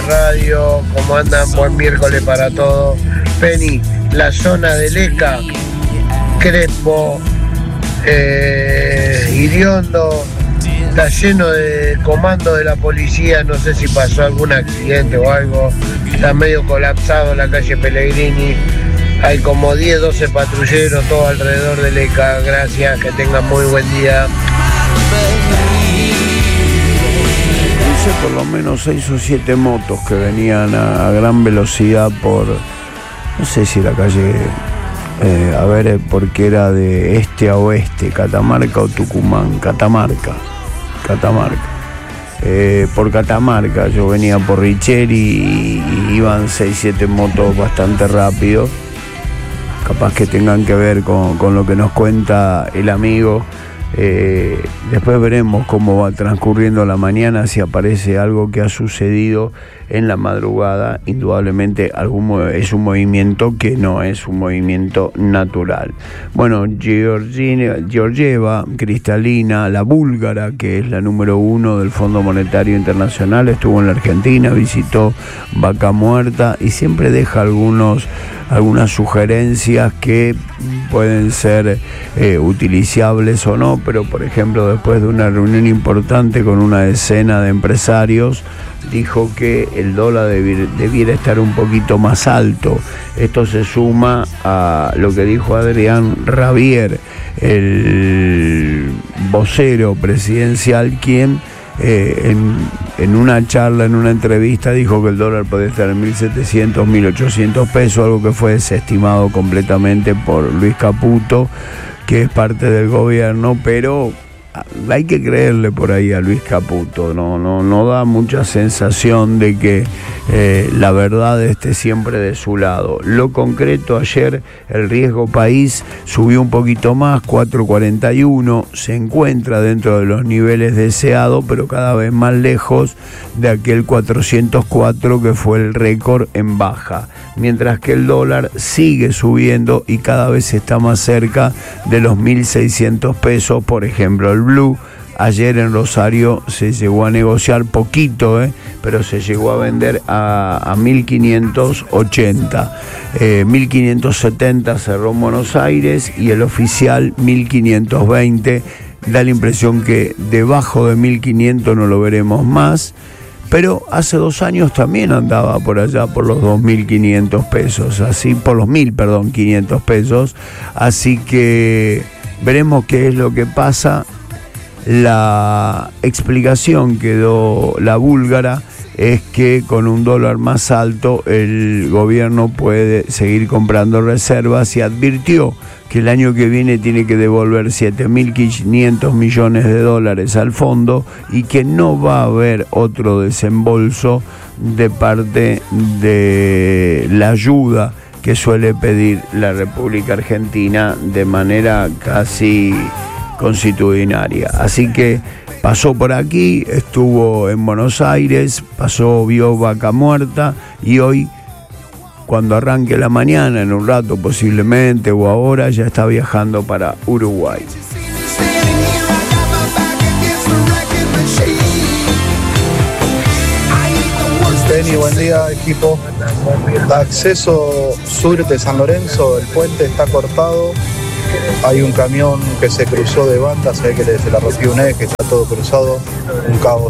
radio, ¿cómo andan? Buen miércoles para todos. Penny, la zona de Leca, Crespo, Iriondo, está lleno de comandos de la policía, no sé si pasó algún accidente o algo, está medio colapsado la calle Pellegrini, hay como 10, 12 patrulleros todo alrededor de Leca, gracias, que tengan muy buen día. Hice por lo menos 6 o 7 motos que venían a gran velocidad por, no sé si la calle, porque era de este a oeste, Catamarca o Tucumán, Catamarca. Por Catamarca, yo venía por Richeri y iban 6-7 motos bastante rápido, capaz que tengan que ver con lo que nos cuenta el amigo. Después veremos cómo va transcurriendo la mañana, si aparece algo que ha sucedido en la madrugada. Indudablemente es un movimiento que no es un movimiento natural. Bueno, Georgieva Cristalina, la búlgara, que es la número 1 del Fondo Monetario Internacional, estuvo en la Argentina, visitó Vaca Muerta y siempre deja algunas sugerencias que pueden ser utilizables o no, pero por ejemplo, después de una reunión importante con una decena de empresarios, dijo que el dólar debiera estar un poquito más alto. Esto se suma a lo que dijo Adrián Rabier, el vocero presidencial, quien en una charla, en una entrevista, dijo que el dólar podía estar en 1.700, 1.800 pesos, algo que fue desestimado completamente por Luis Caputo, que es parte del gobierno, pero hay que creerle por ahí a Luis Caputo, no da mucha sensación de que la verdad esté siempre de su lado. Lo concreto, ayer el riesgo país subió un poquito más, 4.41, se encuentra dentro de los niveles deseados, pero cada vez más lejos de aquel 404 que fue el récord en baja, mientras que el dólar sigue subiendo y cada vez está más cerca de los 1.600 pesos, por ejemplo. El blue ayer en Rosario se llegó a negociar poquito, pero se llegó a vender a 1.580, 1.570 cerró en Buenos Aires y el oficial 1.520. Da la impresión que debajo de 1.500 no lo veremos más, pero hace 2 años también andaba por allá por los 2.500 pesos, así por los 500 pesos, así que veremos qué es lo que pasa. La explicación que dio la búlgara es que con un dólar más alto el gobierno puede seguir comprando reservas y advirtió que el año que viene tiene que devolver 7.500 millones de dólares al fondo y que no va a haber otro desembolso de parte de la ayuda que suele pedir la República Argentina de manera casi consuetudinaria. Así que pasó por aquí, estuvo en Buenos Aires, vio Vaca Muerta y hoy, cuando arranque la mañana, en un rato posiblemente o ahora, ya está viajando para Uruguay. Penny, buen día, equipo. Acceso sur de San Lorenzo, el puente está cortado. Hay un camión que se cruzó de banda, se ve que se la rompió un eje, está todo cruzado, un caos.